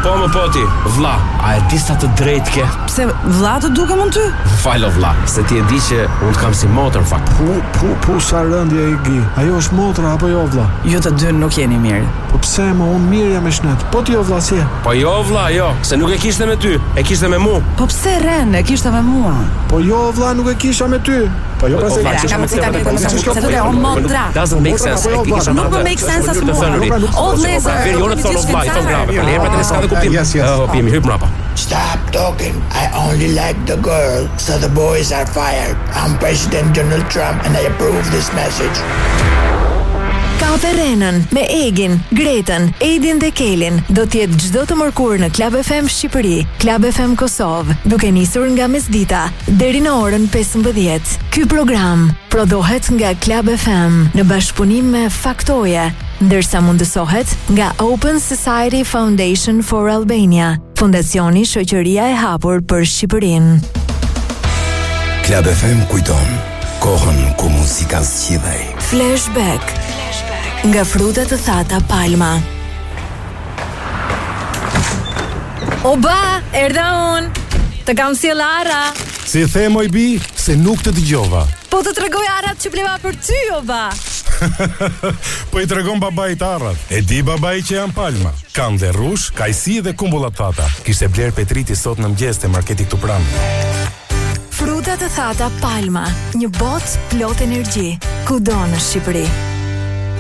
Po më poti, vlla, a e di sa të drejtë ke? Pse vlla të duke mund ty? Falo vlla, se ti e di që unë kam si motor fakt. Pu sa rëndje e gi. Ajo është motra apo jo vlla? Ju të dy nuk jeni mirë. Po pse më unë mirë jam me shnet? Po ti jo vlla si? Po jo vlla, jo, se nuk e kishte me ty, e kishte me mu. Po pse Ren, e kishte me mua? Po jo vlla, nuk e kisha me ty. Po jo pse Doesn't make sense. Nuk më make sense as mua. O Yes. Hyp mrapa. Stop talking. I only like the girl, so the boys are fired. I'm President Donald Trump and I approve this message. Kafe Renën me Egin, Gretën, Edin dhe Kelin do t'jetë çdo të mërkurë në Club FM Shqipëri, Club FM Kosovë, duke nisur nga mesdita deri në orën 15. Ky program prodhohet nga Club FM në bashkëpunim me Faktoje, ndërsa mundësohet nga Open Society Foundation for Albania, fondacioni Shoqëria e Hapur për Shqipërinë. Club FM kujton kohën ku muzika zgjidhej. Flashback nga frutat të thata Palma. Oba, erdha unë. Të kam sjell Ara. Si the moj bi, se nuk të dëgjova. Po të tregoj arat që bleva për ty, oba. Po i tregon babait arrat. E di babai që janë Palma. Kanë dhe rrush, kajsi dhe kumbullat thata. Kishte bler Petriti sot në mëngjes te marketi këtu pranë. Frutat të thata Palma, një botë plot energji, kudo në Shqipëri.